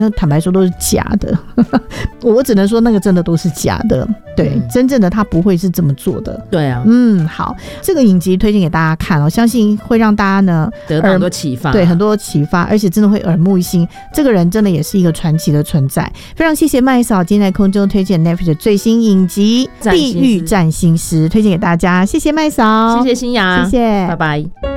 那坦白说都是假的我只能说那个真的都是假的，对，真正的他不会是这么做的。 对啊， 好，这个影集推荐给大家看，我相信会让大家呢得到很多启发， 对，很多启发，而且真的会耳目一新。这个人真的也是一个传奇的存在。非常谢谢麦嫂今天在空中推荐 Netflix 的最新影集《地狱占星师》，推荐给大家。谢谢麦嫂， 谢谢新雅， 谢谢， 拜拜。